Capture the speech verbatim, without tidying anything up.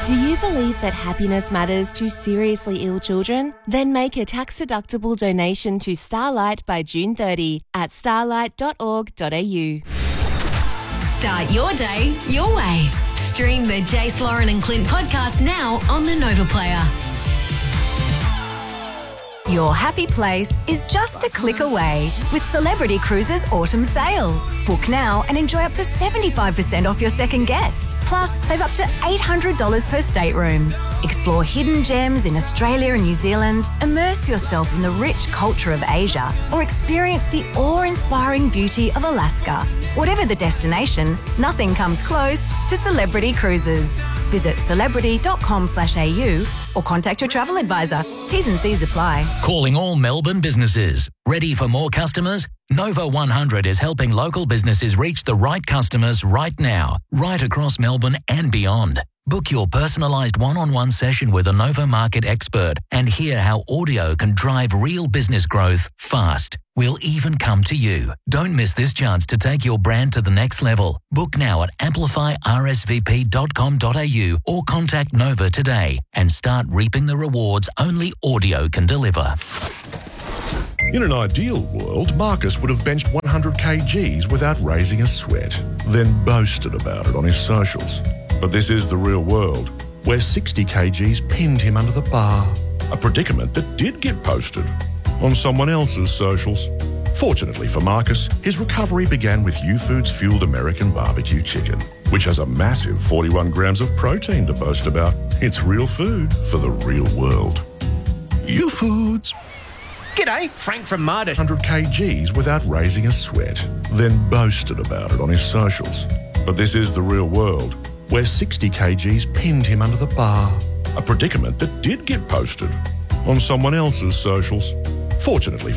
Do you believe that happiness matters to seriously ill children? Then make a tax-deductible donation to Starlight by June thirtieth at starlight dot org dot a u. Start your day your way. Stream the Jace, Lauren and Clint podcast now on the Nova Player. Your happy place is just a click away with Celebrity Cruises Autumn Sale. Book now and enjoy up to seventy-five percent off your second guest. Plus, save up to eight hundred dollars per stateroom. Explore hidden gems in Australia and New Zealand, immerse yourself in the rich culture of Asia, or experience the awe-inspiring beauty of Alaska. Whatever the destination, nothing comes close to Celebrity Cruises. Visit celebrity dot com slash a u or contact your travel advisor. T's and C's apply. Calling all Melbourne businesses. Ready for more customers? Nova one hundred is helping local businesses reach the right customers right now, right across Melbourne and beyond. Book your personalised one-on-one session with a Nova Market expert and hear how audio can drive real business growth fast. We'll even come to you. Don't miss this chance to take your brand to the next level. Book now at amplify r s v p dot com dot a u or contact Nova today and start reaping the rewards only audio can deliver. In an ideal world, Marcus would have benched one hundred kilograms without raising a sweat, then boasted about it on his socials. But this is the real world, where sixty kilograms pinned him under the bar, a predicament that did get posted on someone else's socials. Fortunately for Marcus, his recovery began with U-Foods Fueled American Barbecue Chicken, which has a massive forty-one grams of protein to boast about. It's real food for the real world. U-Foods. G'day, Frank from Martis. one hundred kilograms without raising a sweat, then boasted about it on his socials. But this is the real world, where sixty kilograms pinned him under the bar, a predicament that did get posted on someone else's socials. Fortunately